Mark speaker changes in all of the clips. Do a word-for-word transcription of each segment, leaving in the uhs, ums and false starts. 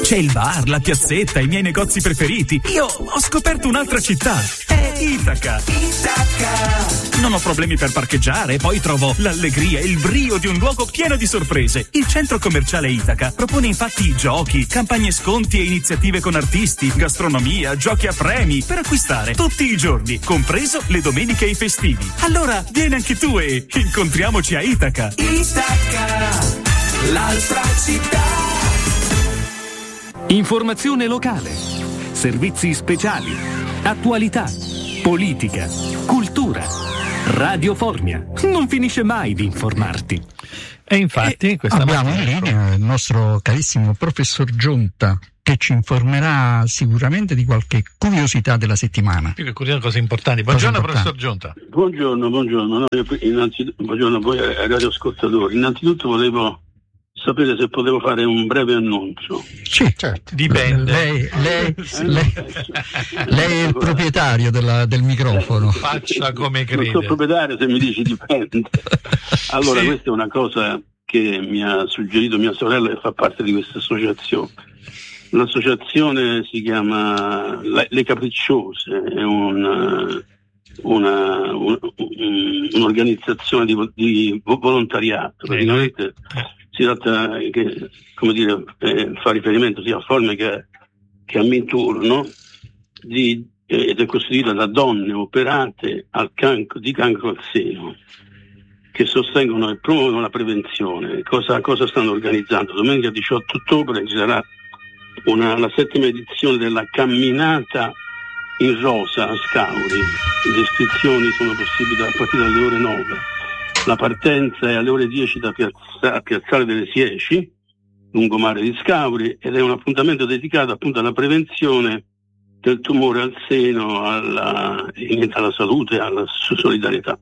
Speaker 1: C'è il bar, la piazzetta, i miei negozi preferiti. Io ho scoperto un'altra città. È Itaca. Itaca. Non ho problemi per parcheggiare, poi trovo l'allegria e il brio di un luogo pieno di sorprese. Il centro commerciale Itaca propone infatti giochi, campagne sconti e iniziative con artisti, gastronomia, giochi a premi per acquistare tutti i giorni, compreso le domeniche e i festivi. Allora vieni anche tu e incontriamoci a Itaca. Itaca, l'altra città.
Speaker 2: Informazione locale, servizi speciali, attualità, politica, cultura. Radio Formia non finisce mai di informarti.
Speaker 3: E infatti
Speaker 4: e
Speaker 3: questa
Speaker 4: abbiamo in linea il nostro carissimo professor Giunta, che ci informerà sicuramente di qualche curiosità della settimana.
Speaker 3: Più che curiosità, cose importanti. Buongiorno professor Giunta.
Speaker 5: Buongiorno, buongiorno. No, innanzitutto, buongiorno a voi ai radioascoltatori. Innanzitutto volevo sapere se potevo fare un breve annuncio.
Speaker 4: Sì, certo.
Speaker 3: Dipende.
Speaker 4: Lei, lei, lei, lei è il proprietario della, del microfono.
Speaker 3: Faccia come crede.
Speaker 5: Non sono proprietario se mi dici dipende. Allora, sì. Questa è una cosa che mi ha suggerito mia sorella, che fa parte di questa associazione. L'associazione si chiama Le Capricciose, è un, una, un, un'organizzazione di, di volontariato. Praticamente si tratta che, come dire, eh, fa riferimento sia a forme che, che a Minturno, di, eh, ed è costituita da donne operate al cancro, di cancro al seno, che sostengono e promuovono la prevenzione. Cosa, cosa stanno organizzando? Domenica diciotto ottobre ci sarà una, la settima edizione della camminata in rosa a Scauri. Le iscrizioni sono possibili a partire dalle ore nove. La partenza è alle ore dieci da piazza, Piazzale delle Sieci, lungomare di Scauri, ed è un appuntamento dedicato appunto alla prevenzione del tumore al seno, alla, alla salute e alla solidarietà.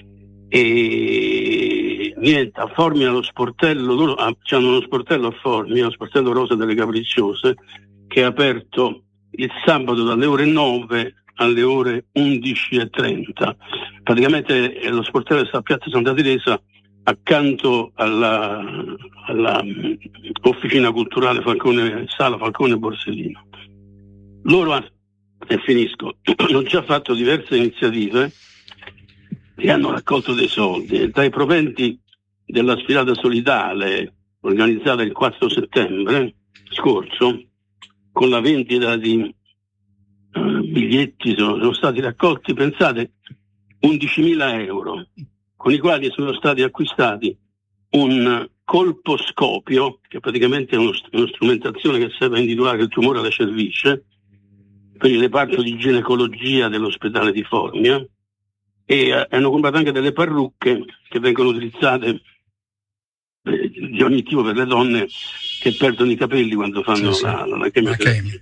Speaker 5: E niente, a Formia lo sportello, loro ah, hanno uno sportello a Formia, lo sportello rosa delle Capricciose, che è aperto il sabato dalle ore nove alle ore undici e trenta. Praticamente lo sportello sta a Piazza Santa Teresa, accanto alla, alla um, officina culturale Falcone, Sala Falcone Borsellino. Loro, e finisco, hanno già fatto diverse iniziative e hanno raccolto dei soldi. Dai proventi della sfilata solidale organizzata il quattro settembre scorso, con la vendita di uh, biglietti sono, sono stati raccolti, pensate, undicimila euro, con i quali sono stati acquistati un colposcopio, che praticamente è uno, una strumentazione che serve a individuare il tumore alla cervice, per il reparto di ginecologia dell'ospedale di Formia, e eh, hanno comprato anche delle parrucche che vengono utilizzate eh, di ogni tipo per le donne che perdono i capelli quando fanno sì, la, la, la chemioterapia.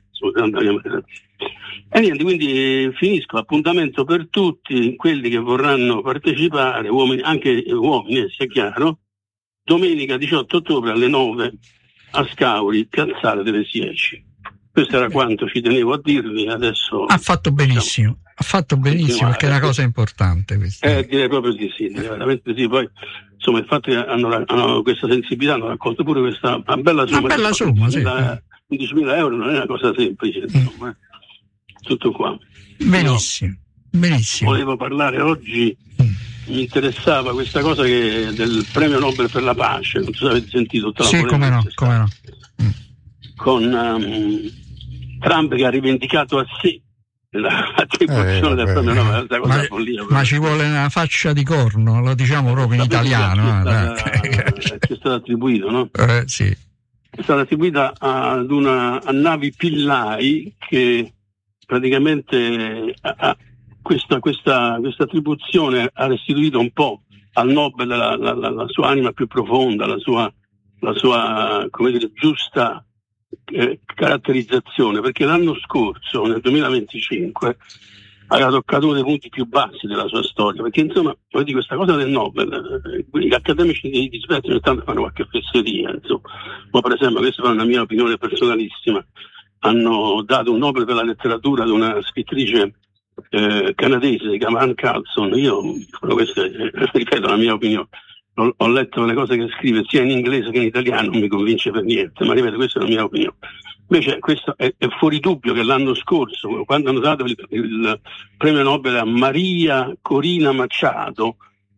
Speaker 5: E niente, quindi finisco. Appuntamento per tutti quelli che vorranno partecipare, uomini, anche uomini, sia chiaro, domenica diciotto ottobre alle nove a Scauri, Piazzale delle Sieci. Questo era quanto ci tenevo a dirvi. Adesso
Speaker 4: ha fatto benissimo, diciamo, ha fatto benissimo, perché è una cosa importante questa.
Speaker 5: Eh, direi proprio di sì, veramente sì. Poi insomma il fatto che hanno, hanno questa sensibilità, hanno raccolto pure questa una bella somma,
Speaker 4: una bella somma, sì.
Speaker 5: undicimila euro non è una cosa semplice, insomma. Mm. Tutto qua.
Speaker 4: Benissimo, no, benissimo.
Speaker 5: Volevo parlare oggi, mm. mi interessava questa cosa che del premio Nobel per la pace, non so se avete sentito tutta la
Speaker 4: sì, come no, come no. Mm.
Speaker 5: Con um, Trump che ha rivendicato a sé l'attribuzione
Speaker 4: eh,
Speaker 5: del premio Nobel.
Speaker 4: Ma, follia, ma ci vuole una faccia di corno, lo diciamo proprio in italiano.
Speaker 5: Ci è stato attribuito, no?
Speaker 4: Eh, sì.
Speaker 5: È stata attribuita ad una a Navi Pillai, che praticamente ha, questa, questa, questa attribuzione ha restituito un po' al Nobel la, la, la, la sua anima più profonda, la sua, la sua come dire, giusta eh, caratterizzazione, perché l'anno scorso, nel duemilaventicinque, aveva toccato uno dei punti più bassi della sua storia, perché insomma, di questa cosa del Nobel, eh, gli accademici di, di Svezia ogni tanto fanno qualche fesseria, insomma, ma per esempio, questa è una mia opinione personalissima, hanno dato un Nobel per la letteratura ad una scrittrice eh, canadese, si chiama Anne Carlson. Io, questa è, ripeto, la mia opinione, ho, ho letto le cose che scrive sia in inglese che in italiano, non mi convince per niente, ma ripeto, questa è la mia opinione. Invece questo è, è fuori dubbio che l'anno scorso, quando hanno dato il, il premio Nobel a Maria Corina Machado,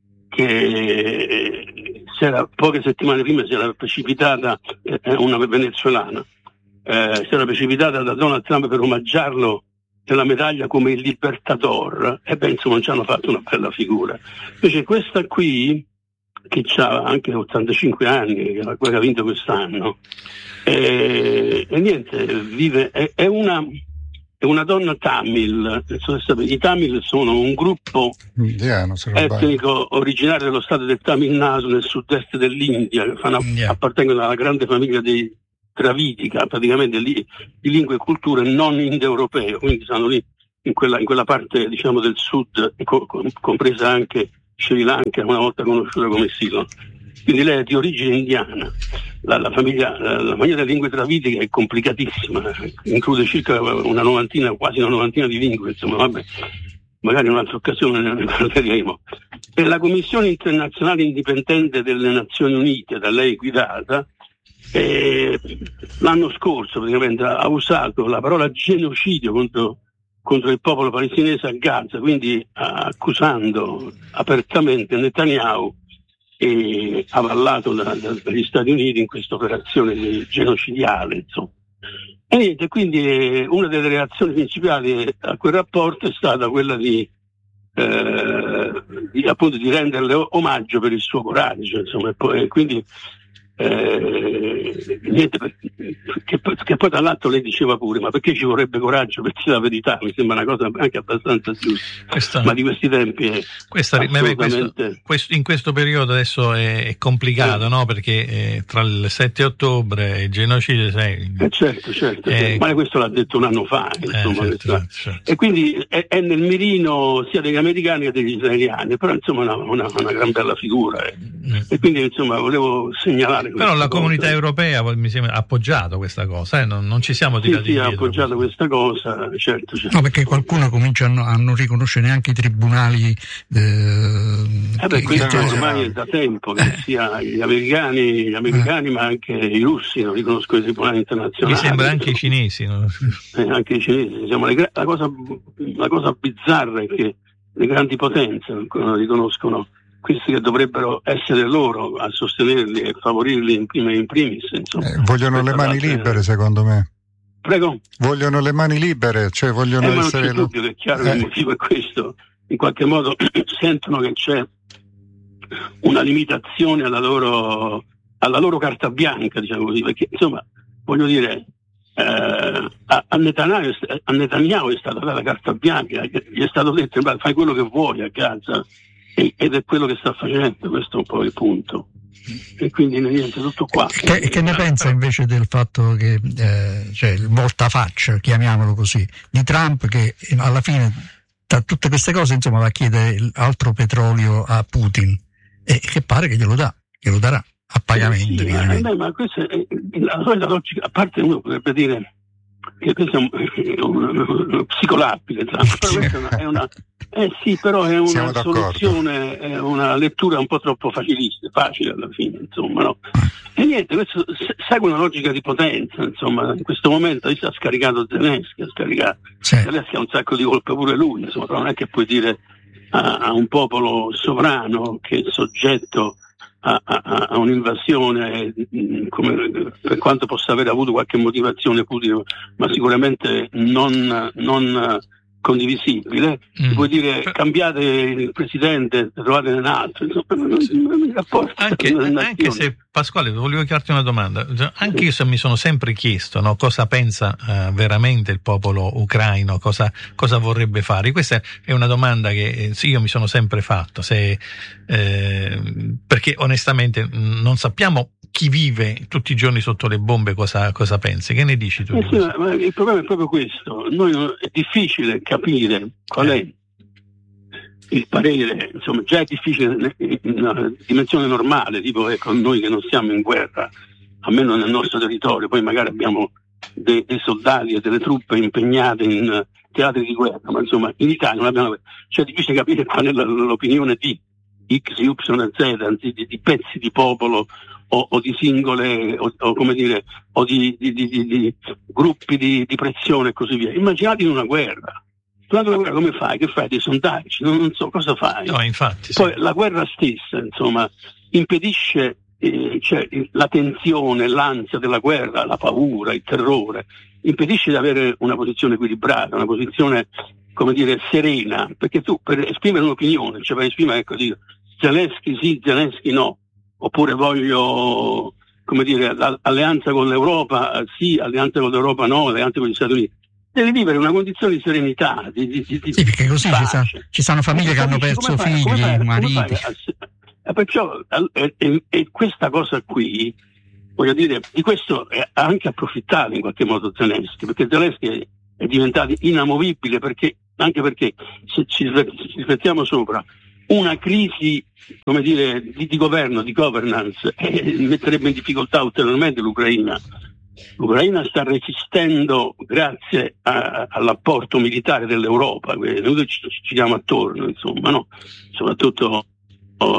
Speaker 5: che c'era, poche settimane prima si era precipitata, eh, una venezuelana, eh, si era precipitata da Donald Trump per omaggiarlo della medaglia come il Libertador, e beh, insomma, ci hanno fatto una bella figura. Invece questa qui, che ha anche ottantacinque anni, che ha vinto quest'anno, e, e niente, vive, è, è, una, è una donna Tamil. I Tamil sono un gruppo
Speaker 6: Indiano,
Speaker 5: etnico originario dello stato del Tamil Nadu nel sud-est dell'India, che fanno, yeah. appartengono alla grande famiglia dei Dravidica, praticamente lì, di lingue e culture non indoeuropee, quindi stanno lì in quella, in quella parte, diciamo, del sud, co- compresa anche Sri Lanka, una volta conosciuta come Ceylon. Quindi lei è di origine indiana. La, la famiglia la, la famiglia delle lingue dravitiche è complicatissima, include circa una novantina, quasi una novantina di lingue, insomma, vabbè, magari in un'altra occasione ne parleremo. E la Commissione internazionale indipendente delle Nazioni Unite, da lei guidata, eh, l'anno scorso praticamente ha usato la parola genocidio contro contro il popolo palestinese a Gaza, quindi accusando apertamente Netanyahu, e avallato da, da, dagli Stati Uniti in questa operazione genocidiale, insomma. E niente, quindi eh, una delle reazioni principali a quel rapporto è stata quella di, eh, di appunto di renderle omaggio per il suo coraggio, insomma, e poi, e quindi Eh, niente, che, che poi dall'altro lei diceva pure, ma perché ci vorrebbe coraggio per dire la verità? Mi sembra una cosa anche abbastanza giusta, questa, ma di questi tempi è
Speaker 3: questa,
Speaker 5: assolutamente...
Speaker 3: questo, questo, in questo periodo adesso è, è complicato, eh. no? Perché eh, tra il sette ottobre e il genocidio sei,
Speaker 5: eh certo, certo,
Speaker 3: eh,
Speaker 5: certo. Ma questo l'ha detto un anno fa, insomma,
Speaker 3: eh, certo, certo.
Speaker 5: E quindi è, è nel mirino sia degli americani che degli israeliani, però insomma una, una, una gran bella figura, eh. Mm. E quindi insomma volevo segnalare.
Speaker 3: Però la comunità cosa. europea mi sembra ha appoggiato questa cosa, eh? non, non ci siamo tirati
Speaker 5: sì, sì,
Speaker 3: indietro.
Speaker 5: ha appoggiato questa cosa, certo, certo.
Speaker 4: No, perché qualcuno comincia a non, a non riconoscere neanche i tribunali. Eh,
Speaker 5: eh beh,
Speaker 4: che,
Speaker 5: questo
Speaker 4: che,
Speaker 5: ormai è da tempo, che eh. sia gli americani, gli americani eh. ma anche i russi non riconoscono i tribunali internazionali.
Speaker 3: Mi sembra anche i cinesi. No?
Speaker 5: Eh, anche i cinesi. Diciamo, le, la, cosa, la cosa bizzarra è che le grandi potenze non riconoscono questi che dovrebbero essere loro a sostenerli e favorirli in prima e in primis, insomma.
Speaker 6: Eh, vogliono le mani parte... libere, secondo me.
Speaker 5: Prego?
Speaker 6: Vogliono le mani libere, cioè vogliono
Speaker 5: eh,
Speaker 6: essere...
Speaker 5: Ma non c'è dubbio che è chiaro eh. che il motivo è questo. In qualche modo sentono che c'è una limitazione alla loro, alla loro carta bianca, diciamo così, perché insomma, voglio dire, eh, a, a, Netanyahu, a Netanyahu è stata data la carta bianca, gli è stato detto fai quello che vuoi a Gaza, ed è quello che sta facendo, questo è un po' il punto. E quindi niente, tutto qua.
Speaker 4: Che, che ne pensa invece del fatto che eh, cioè il voltafaccia, chiamiamolo così, di Trump, che alla fine tra tutte queste cose insomma va a chiedere altro petrolio a Putin e che pare che glielo dà, glielo darà a pagamento.
Speaker 5: Sì, ma, beh, ma questa è la solita logica, a parte uno potrebbe dire che questo è un, un, un psicolabile, però questa è una eh sì, però è una soluzione, è una lettura un po' troppo facilista, facile alla fine, insomma, no? E niente, questo segue una logica di potenza, insomma, in questo momento ha scaricato Zelensky, ha scaricato sì. Zelensky ha un sacco di colpe pure lui, insomma, però non è che puoi dire a, a un popolo sovrano che è soggetto a, a, a un'invasione, come, per quanto possa aver avuto qualche motivazione Putin, ma sicuramente non, non condivisibile, mm. puoi dire cambiate il presidente, trovate un altro, insomma, sì.
Speaker 3: anche, anche se Pasquale, volevo chiederti una domanda, anche io mi sono sempre chiesto, no, cosa pensa uh, veramente il popolo ucraino, cosa, cosa vorrebbe fare. Questa è una domanda che eh, sì, io mi sono sempre fatto, se, eh, perché onestamente non sappiamo chi vive tutti i giorni sotto le bombe cosa, cosa pensi. Che ne dici tu?
Speaker 5: Eh sì, ma il problema è proprio questo, noi è difficile capire qual è il parere, insomma già è difficile in una dimensione normale, tipo ecco, noi che non siamo in guerra, almeno nel nostro territorio, poi magari abbiamo dei, dei soldati e delle truppe impegnate in teatri di guerra, ma insomma in Italia non abbiamo, cioè è difficile capire qual è l'opinione di X, Y, Z, anzi di, di pezzi di popolo o, o di singole o, o come dire o di, di, di, di, di gruppi di, di pressione e così via. Immaginate in una guerra. Durante la guerra come fai? Che fai? Dei sondaggi? Non, non so cosa fai.
Speaker 3: No, infatti.
Speaker 5: Poi
Speaker 3: sì.
Speaker 5: La guerra stessa, insomma, impedisce eh, cioè, la tensione, l'ansia della guerra, la paura, il terrore, impedisce di avere una posizione equilibrata, una posizione, come dire, serena, perché tu per esprimere un'opinione, cioè per esprimere, ecco, dire Zelensky sì, Zelensky no, oppure voglio, come dire, alleanza con l'Europa sì, alleanza con l'Europa no, alleanza con gli Stati Uniti. Devi vivere una condizione di serenità, di, di, di
Speaker 4: sì, perché così ci, sa, ci sono famiglie che hanno perso fai, figli, fai, mariti.
Speaker 5: E perciò e, e, e questa cosa qui, voglio dire, di questo è anche approfittato in qualche modo Zelensky, perché Zelensky è, è diventato inamovibile, perché anche perché se ci, ci riflettiamo sopra, una crisi, come dire, di, di governo, di governance, eh, metterebbe in difficoltà ulteriormente l'Ucraina. L'Ucraina sta resistendo grazie a, all'apporto militare dell'Europa, noi ci, ci giriamo attorno, insomma, no? Soprattutto oh,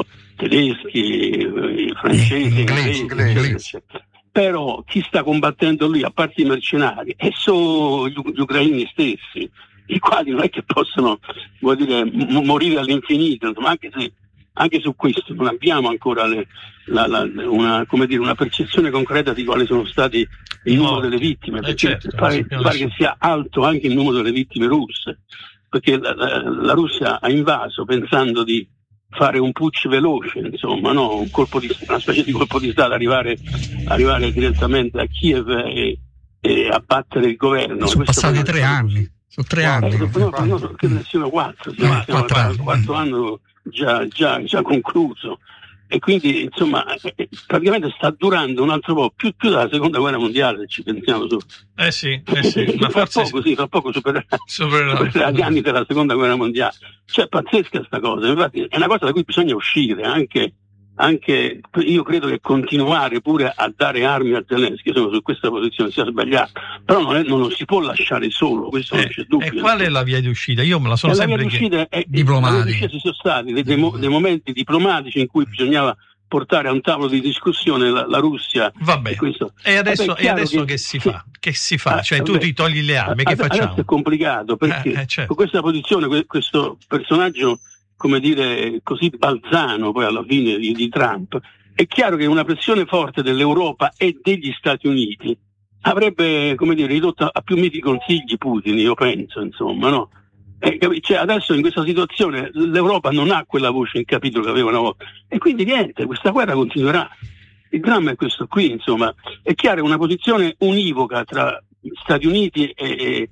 Speaker 5: tedeschi, francesi, inglesi, inglesi. Però chi sta combattendo lì, a parte i mercenari, e sono gli, gli ucraini stessi, i quali non è che possono, vuol dire, m- morire all'infinito, insomma, anche se anche su questo non abbiamo ancora le, la, la, una, come dire, una percezione concreta di quali sono stati il numero delle vittime, perché eh certo, pare, pare che sia alto anche il numero delle vittime russe, perché la, la, la Russia ha invaso pensando di fare un putsch veloce, insomma, no? un colpo di, una specie di colpo di stato, arrivare, arrivare direttamente a Kiev e, e abbattere il governo.
Speaker 4: Sono passati tre anni. Sono tre anni.
Speaker 5: No, no, no, no, credo siano quattro, siamo, siamo al quarto anno già, già, già concluso. E quindi, insomma, praticamente sta durando un altro po', più, più della seconda guerra mondiale, se ci pensiamo su.
Speaker 3: Eh sì, eh sì. Ma
Speaker 5: fra
Speaker 3: forse
Speaker 5: poco, sì, fra poco supererà, supererà gli anni della seconda guerra mondiale. Cioè, pazzesca sta cosa. Infatti, è una cosa da cui bisogna uscire, anche, anche io credo che continuare pure a dare armi a Zelensky, sono su questa posizione, sia sbagliato, però non, è, non lo si può lasciare solo, questo eh, non c'è dubbio.
Speaker 3: E qual è la via di uscita? Io me la sono
Speaker 5: e
Speaker 3: sempre
Speaker 5: la via di uscita è,
Speaker 4: diplomatica.
Speaker 5: Ci sono stati dei, dei, dei momenti diplomatici in cui bisognava portare a un tavolo di discussione la, la Russia.
Speaker 3: Vabbè. E, questo. e adesso, Vabbè, e adesso che, che si fa? Che si fa? Cioè, tu ti togli le armi, che facciamo?
Speaker 5: Adesso è complicato, perché
Speaker 3: eh, eh, certo.
Speaker 5: con questa posizione, questo personaggio, come dire, così balzano poi alla fine di, di Trump, è chiaro che una pressione forte dell'Europa e degli Stati Uniti avrebbe, come dire, ridotto a più miti consigli Putin, io penso, insomma, no? Eh, cioè adesso in questa situazione l'Europa non ha quella voce in capitolo che aveva una volta, e quindi niente, questa guerra continuerà. Il dramma è questo qui, insomma. È chiaro che una posizione univoca tra Stati Uniti e,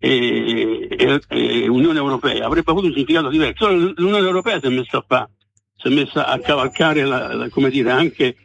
Speaker 5: e, e, e Unione Europea avrebbe avuto un significato diverso. L'Unione Europea si è messa a fare si è messa a cavalcare, la, la, come dire, anche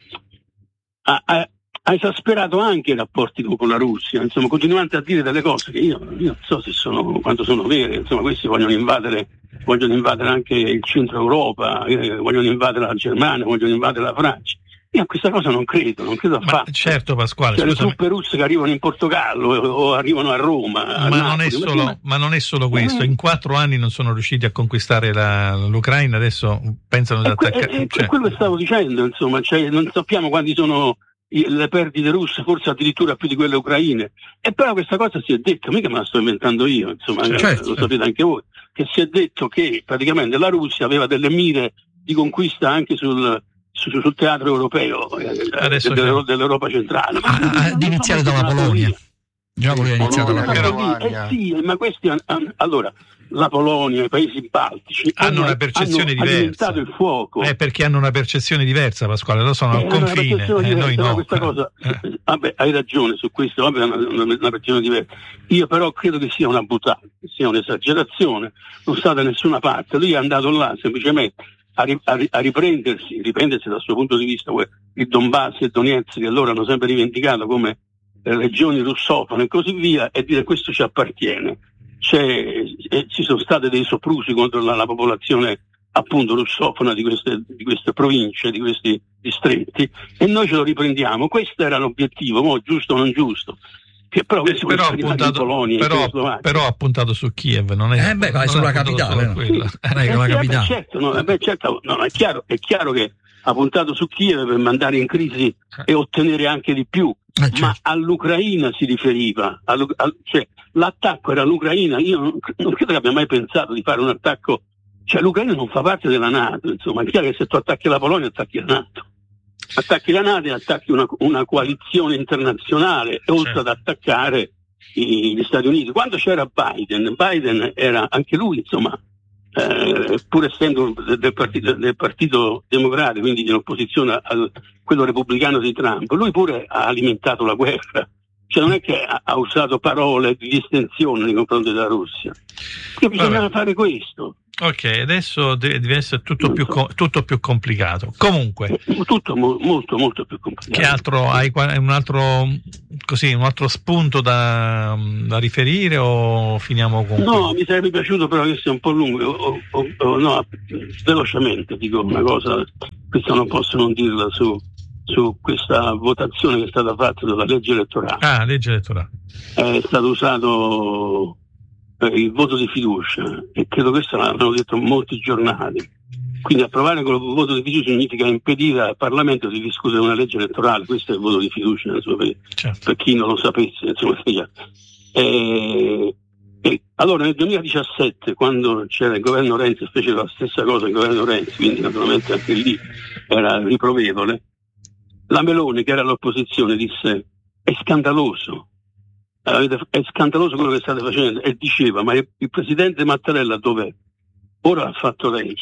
Speaker 5: ha, ha, ha esasperato anche i rapporti con la Russia, insomma, continuando a dire delle cose che io, io non so se sono, quanto sono vere, insomma, questi vogliono invadere, vogliono invadere anche il centro Europa, eh, vogliono invadere la Germania, vogliono invadere la Francia. Io a questa cosa non credo, non credo affatto.
Speaker 3: Certo, Pasquale,
Speaker 5: cioè, le truppe russe che arrivano in Portogallo o arrivano a Roma.
Speaker 3: Ma,
Speaker 5: a
Speaker 3: non,
Speaker 5: Napoli,
Speaker 3: è solo, ma... ma non è solo questo. In quattro anni non sono riusciti a conquistare la, l'Ucraina, adesso pensano di attaccare.
Speaker 5: È, è, cioè... è quello che stavo dicendo, insomma, cioè, non sappiamo quanti sono le perdite russe, forse addirittura più di quelle ucraine. E però questa cosa si è detta, mica me la sto inventando io, insomma, certo. Lo sapete anche voi, che si è detto che praticamente la Russia aveva delle mire di conquista anche sul sul teatro europeo adesso dell'Europa, dell'europa centrale, ma
Speaker 4: ah, ad iniziare dalla Polonia. Già voleva iniziare dalla
Speaker 5: Polonia. Eh sì, ma questi allora la Polonia, i paesi baltici
Speaker 3: hanno,
Speaker 5: hanno
Speaker 3: una percezione
Speaker 5: hanno
Speaker 3: diversa.
Speaker 5: Il fuoco.
Speaker 3: Eh, perché hanno una percezione diversa, Pasquale, lo sono eh, al confine. Eh, noi no.
Speaker 5: Questa cosa, eh. Vabbè, hai ragione su questo, vabbè, una, una, una percezione diversa. Io però credo che sia una buttata, che sia un'esagerazione, non sta da nessuna parte. Lui è andato là semplicemente A, ri, a riprendersi, riprendersi dal suo punto di vista il Donbass e Donetsk, che loro hanno sempre rivendicato come regioni russofone e così via, e dire questo ci appartiene. C'è, eh, ci sono state dei soprusi contro la, la popolazione appunto russofona di queste, di queste province, di questi distretti, e noi ce lo riprendiamo. Questo era l'obiettivo, mo, giusto o non giusto. Che però,
Speaker 3: Beh, però, ha puntato, Polonia, però, però ha puntato su Kiev, non è,
Speaker 4: eh beh, vai sulla capitale, no?
Speaker 5: Sì. Eh, eh, la capitale. Certo, no, beh, certo no, è, chiaro, è chiaro che ha puntato su Kiev per mandare in crisi e ottenere anche di più,
Speaker 4: eh, certo.
Speaker 5: ma all'Ucraina si riferiva, all, all, cioè l'attacco era all'Ucraina. Io non, non credo che abbia mai pensato di fare un attacco, cioè l'Ucraina non fa parte della NATO, insomma, è chiaro che se tu attacchi la Polonia attacchi la NATO, attacchi la NATO e attacchi una, una coalizione internazionale, e oltre
Speaker 3: certo.
Speaker 5: ad attaccare i, gli Stati Uniti. Quando c'era Biden, Biden era anche lui, insomma, Eh, pur essendo del partito, del partito democratico, quindi in opposizione a quello repubblicano di Trump, lui pure ha alimentato la guerra, cioè non è che ha, ha usato parole di distensione nei confronti della Russia, perché bisognava Vabbè. fare questo.
Speaker 3: Ok, adesso deve essere tutto più, so. tutto più complicato. Comunque,
Speaker 5: tutto mo- molto molto più complicato.
Speaker 3: Che altro hai? Un altro così, un altro spunto da, da riferire o finiamo con?
Speaker 5: No, mi sarebbe piaciuto però che sia un po' lungo. O, o, o, no, velocemente dico una cosa, questa non posso non dirla su, su questa votazione che è stata fatta sulla legge elettorale.
Speaker 3: Ah, legge elettorale.
Speaker 5: È stato usato il voto di fiducia, e credo questo l'hanno detto molti giornali. Quindi approvare con il voto di fiducia significa impedire al Parlamento di discutere una legge elettorale. Questo è il voto di fiducia, insomma, per, certo. per chi non lo sapesse, insomma. E, e allora nel duemiladiciassette, quando c'era il governo Renzi, fece la stessa cosa il governo Renzi, quindi naturalmente anche lì era riprovevole, la Meloni, che era all'opposizione, disse: è scandaloso, è scandaloso quello che state facendo, e diceva: ma il, il presidente Mattarella dov'è? Ora l'ha fatto lei.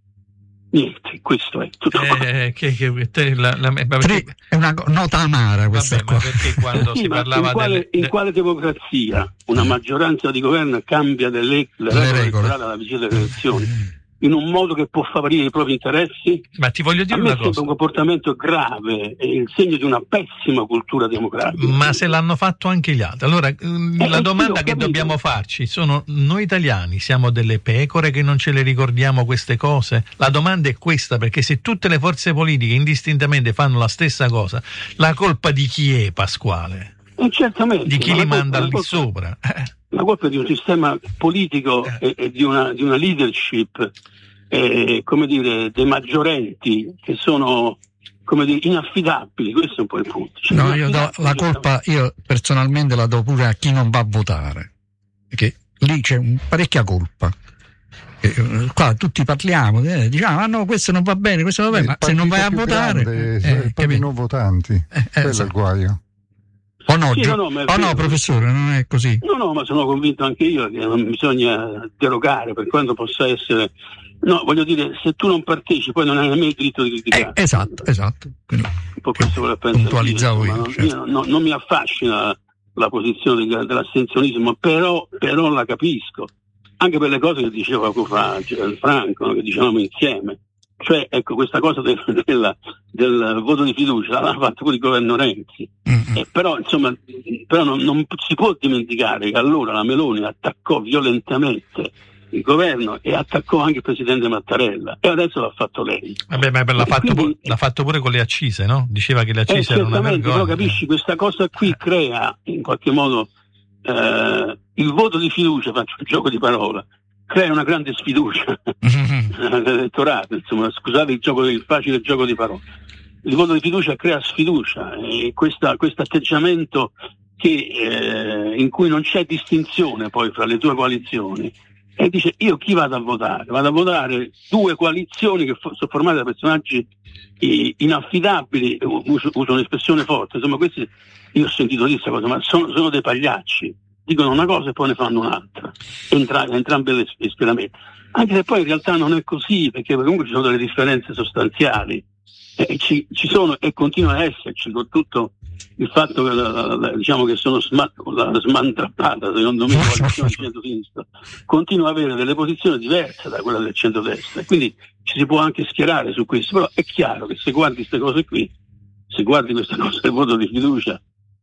Speaker 5: Niente, questo è tutto.
Speaker 3: Eh, che, che, te, la, la,
Speaker 4: perché, è una nota amara questa.
Speaker 3: Vabbè, ma perché quando
Speaker 5: sì,
Speaker 3: si parlava
Speaker 5: in quale,
Speaker 3: delle,
Speaker 5: in quale democrazia una maggioranza di governo cambia delle, le, le regole elettorali alla vigilia delle elezioni in un modo che può favorire i propri interessi?
Speaker 3: Ma ti voglio dire
Speaker 5: a me
Speaker 3: una cosa,
Speaker 5: un comportamento grave, è il segno di una pessima cultura democratica.
Speaker 3: Ma se l'hanno fatto anche gli altri, allora eh, la domanda che
Speaker 5: capito.
Speaker 3: dobbiamo farci sono: noi italiani siamo delle pecore che non ce le ricordiamo queste cose? La domanda è questa, perché se tutte le forze politiche indistintamente fanno la stessa cosa, la colpa di chi è, Pasquale?
Speaker 5: Eh, certamente.
Speaker 3: Di chi li
Speaker 5: colpa,
Speaker 3: manda lì
Speaker 5: colpa,
Speaker 3: sopra?
Speaker 5: La colpa è di un sistema politico eh. e, e di, una, di una leadership, eh, come dire, dei maggiorenti che sono, come dire, inaffidabili. Questo è un po' il punto. Cioè,
Speaker 4: no, io do la colpa, io personalmente la do pure a chi non va a votare, perché lì c'è un, parecchia colpa. Eh, qua tutti parliamo, eh, diciamo: ah no, questo non va bene, questo non va bene, ma se non vai a votare,
Speaker 6: grande, eh, i non votanti, eh, quello esatto. è il guaio.
Speaker 4: O no,
Speaker 5: sì,
Speaker 4: gio-
Speaker 5: no, no,
Speaker 4: oh no, professore, non è così.
Speaker 5: No, no, ma sono convinto anche io che non bisogna derogare, per quanto possa essere. No, voglio dire, se tu non partecipi, poi non hai nemmeno il diritto di criticare.
Speaker 4: Eh, esatto, esatto. Quindi,
Speaker 5: un po' questo che penso.
Speaker 4: Puntualizzavo io.
Speaker 5: Non,
Speaker 4: certo.
Speaker 5: io no, non mi affascina la posizione dell'astensionismo, però, però la capisco. Anche per le cose che diceva poco fa Franco, che dicevamo insieme. Cioè, ecco, questa cosa del, del, del voto di fiducia l'ha fatto pure il governo Renzi. Mm-hmm. Eh, però, insomma, però non, non si può dimenticare che allora la Meloni attaccò violentemente il governo e attaccò anche il presidente Mattarella, e adesso l'ha fatto lei.
Speaker 3: Vabbè, ma l'ha fatto, quindi, pu- l'ha fatto pure con le accise, no? Diceva che le accise
Speaker 5: eh,
Speaker 3: erano una vergogna.
Speaker 5: Però capisci, questa cosa qui crea in qualche modo eh, il voto di fiducia, faccio un gioco di parola, crea una grande sfiducia nell'elettorato, insomma, scusate il gioco, il facile gioco di parole. Il voto di fiducia crea sfiducia, e questo atteggiamento che eh, in cui non c'è distinzione poi fra le due coalizioni, e dice: io chi vado a votare? Vado a votare due coalizioni che fo- sono formate da personaggi eh, inaffidabili, uso, uso un'espressione forte, insomma, questi, io ho sentito dire questa cosa, ma sono, sono dei pagliacci, dicono una cosa e poi ne fanno un'altra, Entra, entrambe le, le schieramenti, anche se poi in realtà non è così, perché comunque ci sono delle differenze sostanziali, e ci, ci sono e continuano a esserci, con tutto il fatto che la, la, la, diciamo che sono sma- la smantrappata, secondo me, la coalizione di centro-sinistra continua ad avere delle posizioni diverse da quella del centro-destra, quindi ci si può anche schierare su questo. Però è chiaro che se guardi queste cose qui, se guardi questa cosa del voto di fiducia,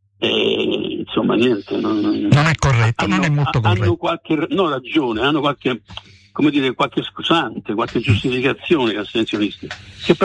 Speaker 5: eh, insomma niente, non, non
Speaker 4: è corretto,
Speaker 5: hanno,
Speaker 4: non è molto corretto.
Speaker 5: Hanno qualche no, ragione, hanno qualche, come dire, qualche scusante, qualche giustificazione gli astensionisti, che